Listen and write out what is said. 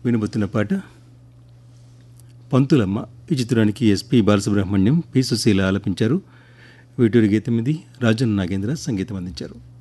వినబోతున్న పాట పంతులమ్మ. ఈ చిత్రానికి ఎస్పి బాలసుబ్రహ్మణ్యం, పి సుశీల ఆలపించారు. వీటూరి గీతం ఇది. రాజన్ నాగేంద్ర సంగీతం అందించారు.